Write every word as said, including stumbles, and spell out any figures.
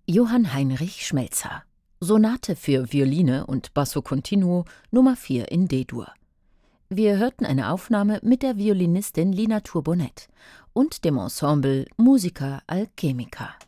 Johann Heinrich Schmelzer: Sonate für Violine und Basso continuo Nummer vier in D-Dur. Wir hörten eine Aufnahme mit der Violinistin Lina Turbonnet und dem Ensemble Musica Alchemica.